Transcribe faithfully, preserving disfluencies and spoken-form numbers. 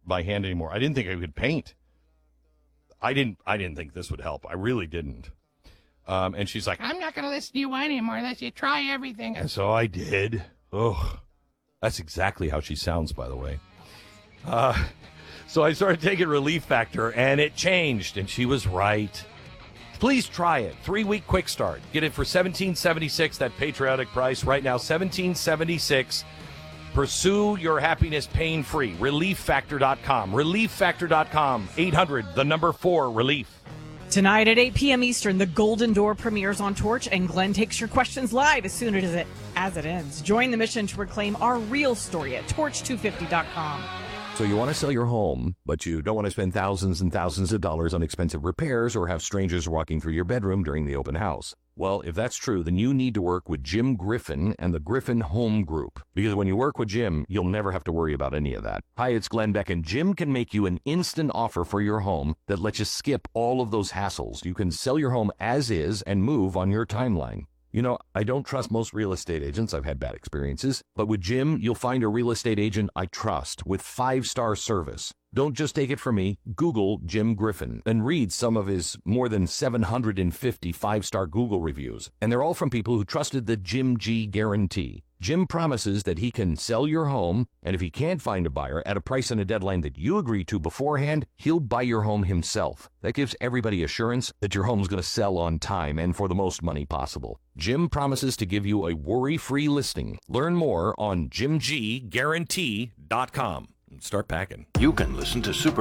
by hand anymore. I didn't think I could paint. I didn't. I didn't think this would help. I really didn't. Um, and she's like, I'm not going to listen to you anymore unless you try everything. And so I did. Oh, that's exactly how she sounds, by the way. Uh, so I started taking Relief Factor, and it changed, and she was right. Please try it. Three-week quick start. Get it for seventeen seventy-six, that patriotic price right now, seventeen seventy-six. Pursue your happiness pain-free. relief factor dot com. relief factor dot com. eight hundred, the number four, relief. Tonight at eight p.m. Eastern, The Golden Door premieres on Torch, and Glenn takes your questions live as soon as it as it ends. Join the mission to reclaim our real story at torch two fifty dot com. So you want to sell your home, but you don't want to spend thousands and thousands of dollars on expensive repairs or have strangers walking through your bedroom during the open house. Well, if that's true, then you need to work with Jim Griffin and the Griffin Home Group. Because when you work with Jim, you'll never have to worry about any of that. Hi, it's Glenn Beck, and Jim can make you an instant offer for your home that lets you skip all of those hassles. You can sell your home as is and move on your timeline. You know, I don't trust most real estate agents. I've had bad experiences. But with Jim, you'll find a real estate agent I trust with five-star service. Don't just take it from me. Google Jim Griffin and read some of his more than seven hundred fifty five-star Google reviews. And they're all from people who trusted the Jim G guarantee. Jim promises that he can sell your home, and if he can't find a buyer at a price and a deadline that you agree to beforehand, he'll buy your home himself. That gives everybody assurance that your home's going to sell on time and for the most money possible. Jim promises to give you a worry-free listing. Learn more on jim g guarantee dot com. Start packing. You can listen to Super